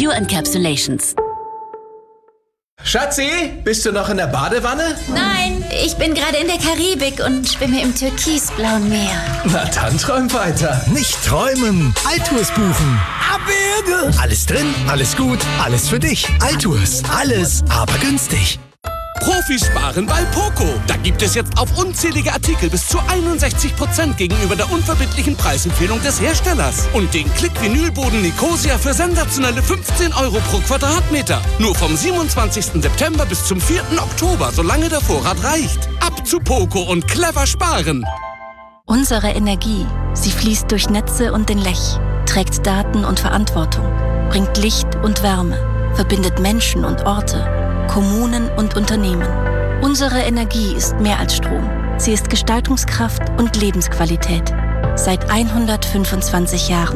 Pure Encapsulations. Schatzi, bist du noch in der Badewanne? Nein, ich bin gerade in der Karibik und schwimme im türkisblauen Meer. Na dann träum weiter. Nicht träumen, Altours buchen. Abwürge! Alles drin, alles gut, alles für dich. Altours, alles, aber günstig. Profis sparen bei Poco. Da gibt es jetzt auf unzählige Artikel bis zu 61% gegenüber der unverbindlichen Preisempfehlung des Herstellers. Und den Klick-Vinylboden Nicosia für sensationelle 15 € pro Quadratmeter. Nur vom 27. September bis zum 4. Oktober, solange der Vorrat reicht. Ab zu Poco und clever sparen. Unsere Energie, sie fließt durch Netze und den Lech, trägt Daten und Verantwortung, bringt Licht und Wärme, verbindet Menschen und Orte, Kommunen und Unternehmen. Unsere Energie ist mehr als Strom. Sie ist Gestaltungskraft und Lebensqualität. Seit 125 Jahren.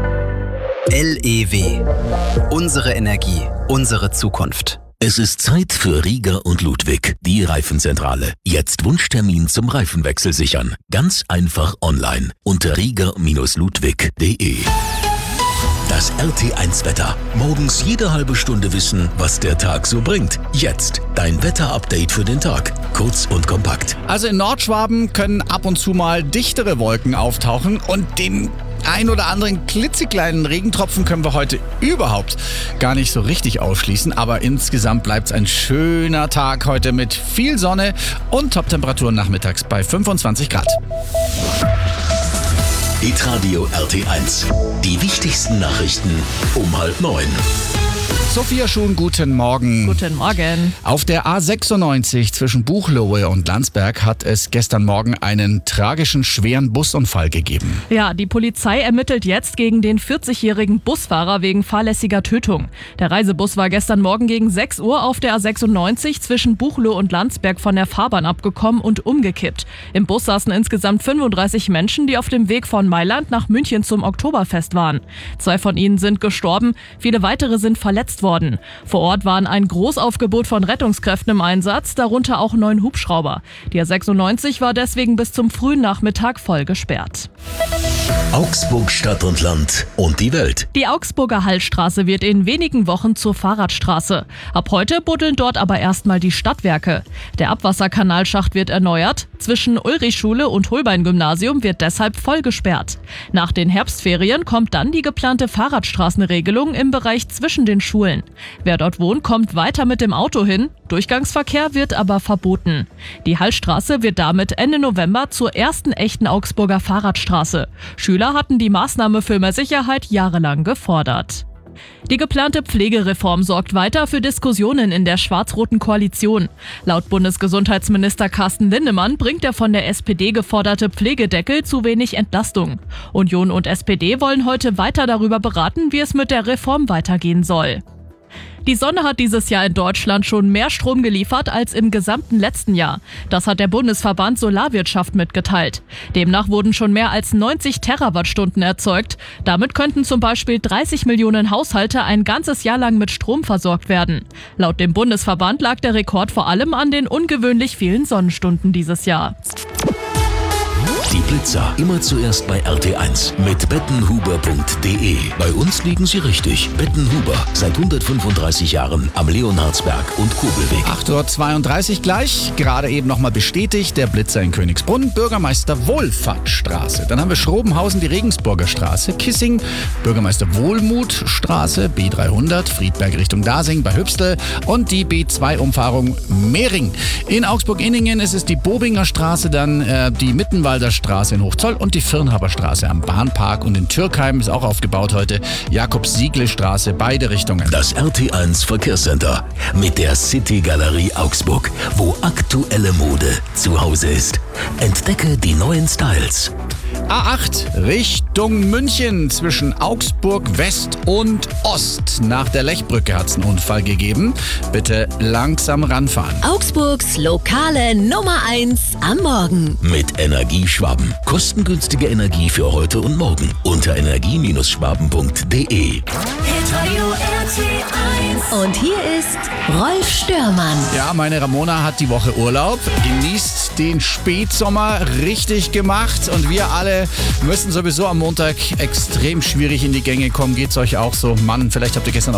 LEW. Unsere Energie, unsere Zukunft. Es ist Zeit für Rieger und Ludwig, die Reifenzentrale. Jetzt Wunschtermin zum Reifenwechsel sichern. Ganz einfach online unter rieger-ludwig.de. Das RT1-Wetter. Morgens jede halbe Stunde wissen, was der Tag so bringt. Jetzt dein Wetter-Update für den Tag. Kurz und kompakt. Also in Nordschwaben können ab und zu mal dichtere Wolken auftauchen und den ein oder anderen klitzekleinen Regentropfen können wir heute überhaupt gar nicht so richtig ausschließen. Aber insgesamt bleibt es ein schöner Tag heute mit viel Sonne und Toptemperaturen nachmittags bei 25 Grad. Hitradio RT1. Die wichtigsten Nachrichten um 8:30. Sophia Schuhn, guten Morgen. Guten Morgen. Auf der A96 zwischen Buchloe und Landsberg hat es gestern Morgen einen tragischen, schweren Busunfall gegeben. Ja, die Polizei ermittelt jetzt gegen den 40-jährigen Busfahrer wegen fahrlässiger Tötung. Der Reisebus war gestern Morgen gegen 6 Uhr auf der A96 zwischen Buchloe und Landsberg von der Fahrbahn abgekommen und umgekippt. Im Bus saßen insgesamt 35 Menschen, die auf dem Weg von Mailand nach München zum Oktoberfest waren. 2 von ihnen sind gestorben, viele weitere sind verletzt worden. Vor Ort waren ein Großaufgebot von Rettungskräften im Einsatz, darunter auch 9 Hubschrauber. Die A96 war deswegen bis zum frühen Nachmittag voll gesperrt. Augsburg Stadt und Land und die Welt. Die Augsburger Hallstraße wird in wenigen Wochen zur Fahrradstraße. Ab heute buddeln dort aber erstmal die Stadtwerke. Der Abwasserkanalschacht wird erneuert. Zwischen Ulrichschule und Holbein-Gymnasium wird deshalb voll gesperrt. Nach den Herbstferien kommt dann die geplante Fahrradstraßenregelung im Bereich zwischen den Schulen. Wer dort wohnt, kommt weiter mit dem Auto hin. Durchgangsverkehr wird aber verboten. Die Hallstraße wird damit Ende November zur ersten echten Augsburger Fahrradstraße. Schüler hatten die Maßnahme für mehr Sicherheit jahrelang gefordert. Die geplante Pflegereform sorgt weiter für Diskussionen in der schwarz-roten Koalition. Laut Bundesgesundheitsminister Carsten Linnemann bringt der von der SPD geforderte Pflegedeckel zu wenig Entlastung. Union und SPD wollen heute weiter darüber beraten, wie es mit der Reform weitergehen soll. Die Sonne hat dieses Jahr in Deutschland schon mehr Strom geliefert als im gesamten letzten Jahr. Das hat der Bundesverband Solarwirtschaft mitgeteilt. Demnach wurden schon mehr als 90 Terawattstunden erzeugt. Damit könnten zum Beispiel 30 Millionen Haushalte ein ganzes Jahr lang mit Strom versorgt werden. Laut dem Bundesverband lag der Rekord vor allem an den ungewöhnlich vielen Sonnenstunden dieses Jahr. Die Blitzer immer zuerst bei RT1 mit bettenhuber.de. Bei uns liegen Sie richtig. Bettenhuber seit 135 Jahren am Leonhardsberg und Kobelweg. 8:32 Uhr gleich. Gerade eben nochmal bestätigt, der Blitzer in Königsbrunn, Bürgermeister Wohlfahrtstraße. Dann haben wir Schrobenhausen, die Regensburger Straße, Kissing, Bürgermeister Wohlmuth Straße, B300, Friedberg Richtung Dasing bei Hübstel und die B2-Umfahrung Mehring. In Augsburg-Inningen ist es die Bobinger Straße, dann die Mittenwalder Straße in Hochzoll und die Firnhaber Straße am Bahnpark. Und in Türkheim ist auch aufgebaut heute Jakobs-Siegle-Straße, beide Richtungen. Das RT1 Verkehrscenter mit der City Galerie Augsburg, wo aktuelle Mode zu Hause ist. Entdecke die neuen Styles. A8 Richtung München zwischen Augsburg West und Ost. Nach der Lechbrücke hat es einen Unfall gegeben. Bitte langsam ranfahren. Augsburgs lokale Nummer 1 am Morgen. Mit Energieschwaben. Kostengünstige Energie für heute und morgen. Unter energie-schwaben.de. Und hier ist Rolf Störmann. Ja, meine Ramona hat die Woche Urlaub, genießt den Spätsommer richtig gemacht und wir alle müssen sowieso am Montag extrem schwierig in die Gänge kommen. Geht's euch auch so? Mann, vielleicht habt ihr gestern